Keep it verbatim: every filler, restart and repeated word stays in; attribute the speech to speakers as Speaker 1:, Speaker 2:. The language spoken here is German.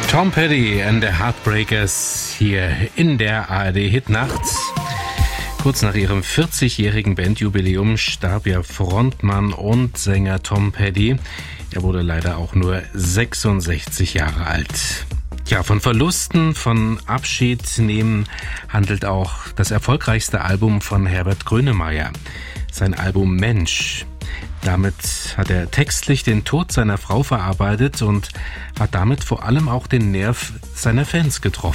Speaker 1: Tom Petty and the Heartbreakers hier in der A R D Hitnacht. Kurz nach ihrem vierzigjährigen Bandjubiläum starb ja Frontmann und Sänger Tom Petty. Er wurde leider auch nur sechsundsechzig Jahre alt. Ja, von Verlusten, von Abschied nehmen handelt auch das erfolgreichste Album von Herbert Grönemeyer. Sein Album Mensch. Damit hat er textlich den Tod seiner Frau verarbeitet und hat damit vor allem auch den Nerv seiner Fans getroffen.